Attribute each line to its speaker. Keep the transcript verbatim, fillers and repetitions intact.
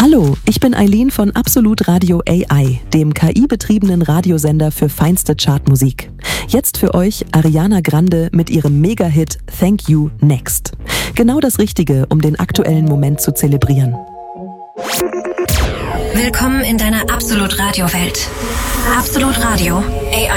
Speaker 1: Hallo, ich bin Eileen von Absolut Radio A I, dem K I-betriebenen Radiosender für feinste Chartmusik. Jetzt für euch Ariana Grande mit ihrem Mega-Hit Thank You Next. Genau das Richtige, um den aktuellen Moment zu zelebrieren.
Speaker 2: Willkommen in deiner Absolut Radio Welt. Absolut Radio A I.